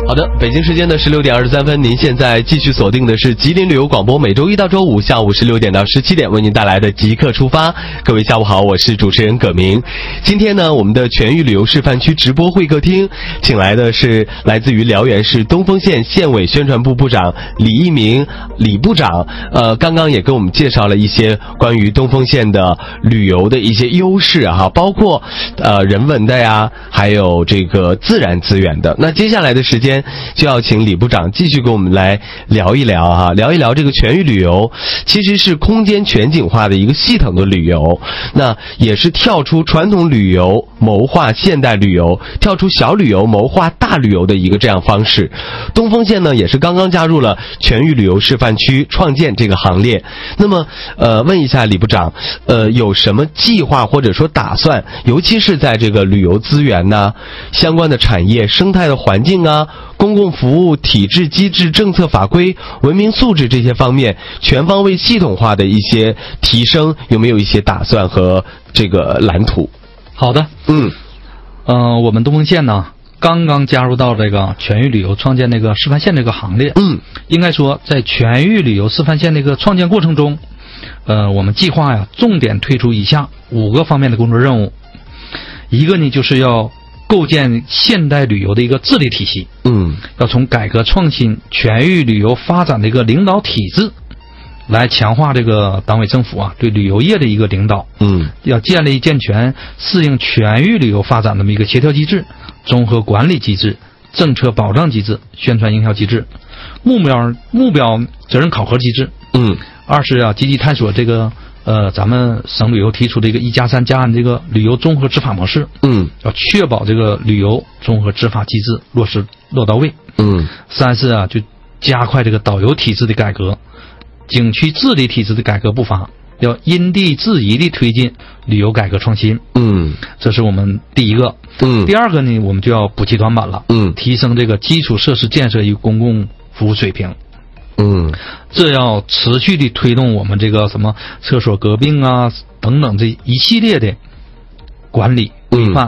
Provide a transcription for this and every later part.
好的，北京时间的16点23分，您现在继续锁定的是吉林旅游广播，每周一到周五下午16点到17点为您带来的即刻出发。各位下午好，我是主持人葛明。今天呢，我们的全域旅游示范区直播会客厅请来的是来自于辽源市东丰县县委宣传部部长李一鸣李部长。刚刚也跟我们介绍了一些关于东丰县的旅游的一些优势哈，包括人文的呀，还有这个自然资源的。那接下来的时间就要请李部长继续跟我们来聊一聊哈，聊一聊这个全域旅游其实是空间全景化的一个系统的旅游，那也是跳出传统旅游谋划现代旅游，跳出小旅游谋划大旅游的一个这样方式。东丰县呢也是刚刚加入了全域旅游示范区创建这个行列。那么问一下李部长，有什么计划或者说打算，尤其是在这个旅游资源呐、相关的产业、生态的环境啊、公共服务、体制机制、政策法规、文明素质这些方面全方位系统化的一些提升，有没有一些打算和这个蓝图？ 好的，我们东丰县呢刚刚加入到这个全域旅游创建这个示范县这个行列。应该说在全域旅游示范县这个创建过程中，我们计划呀重点推出以下5个方面的工作任务。一个呢就是要构建现代旅游的一个治理体系，要从改革创新、全域旅游发展的一个领导体制来强化这个党委政府啊对旅游业的一个领导，要建立健全适应全域旅游发展的这么一个协调机制、综合管理机制、政策保障机制、宣传营销机制、目标责任考核机制。二是要积极探索这个咱们省旅游提出的一个1+3+2这个旅游综合执法模式，要确保这个旅游综合执法机制落到位。三是啊就加快这个导游体制的改革，景区治理体制的改革步伐，要因地制宜地推进旅游改革创新。这是我们第一个。第二个呢，我们就要补齐短板了，提升这个基础设施建设与公共服务水平。这要持续地推动我们这个什么厕所合并啊等等这一系列的管理规范。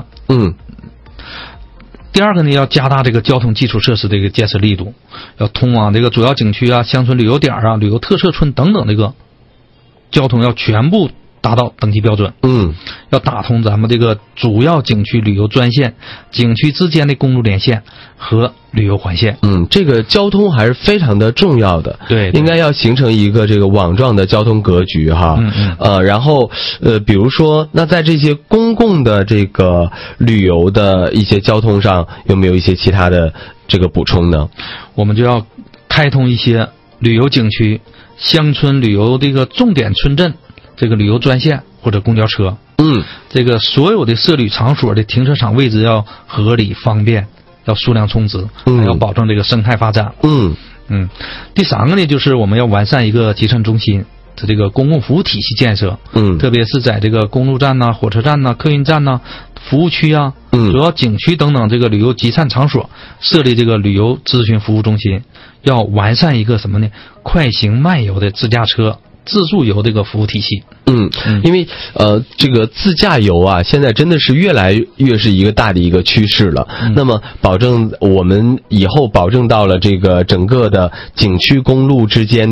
第二个呢，要加大这个交通基础设施的一个建设力度，要通往这个主要景区啊、乡村旅游点啊、旅游特色村等等这个交通要全部达到等级标准。要打通咱们这个主要景区旅游专线、景区之间的公路连线和旅游环线。 这个交通还是非常的重要的，对，应该要形成一个这个网状的交通格局哈。然后比如说，那在这些公共的这个旅游的一些交通上，有没有一些其他的这个补充呢？ 我们就要开通一些旅游景区、乡村旅游这个重点村镇这个旅游专线或者公交车。这个所有的设旅场所的停车场位置要合理方便，要数量充足，还要保证这个生态发展。第三个呢，就是我们要完善一个集散中心的这个公共服务体系建设。特别是在这个公路站呐、火车站呐、客运站呐、服务区啊、主要景区等等这个旅游集散场所设立这个旅游咨询服务中心，要完善一个什么呢？快行慢游的自驾车自助游这个服务体系。因为这个自驾游啊，现在真的是越来越是一个大的一个趋势了。那么我们以后保证到了这个整个的景区公路之间